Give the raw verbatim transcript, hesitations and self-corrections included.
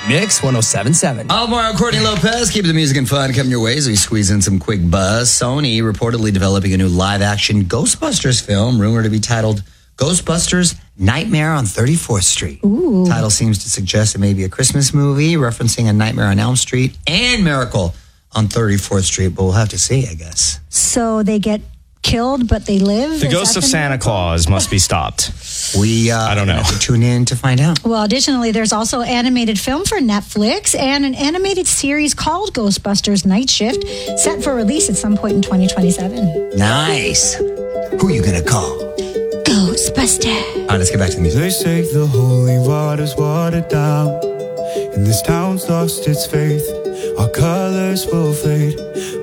Mix one oh seven point seven. Alvaro, Courtney Lopez, keeping the music and fun coming your way as we squeeze in some quick buzz. Sony reportedly developing a new live-action Ghostbusters film, rumored to be titled Ghostbusters Nightmare on thirty-fourth Street. Ooh. Title seems to suggest it may be a Christmas movie referencing A Nightmare on Elm Street and Miracle on thirty-fourth Street, but we'll have to see, I guess. So they get killed, but they live? The Is ghost that of the Santa miracle? Claus must be stopped. We uh, I don't know. have to tune in to find out. Well, additionally, there's also animated film for Netflix and an animated series called Ghostbusters Night Shift, set for release at some point in twenty twenty-seven. Nice. Who are you going to call? Ghostbusters. All right, let's get back to the music. They say the holy water's watered down, and this town's lost its faith. Our colors will fade.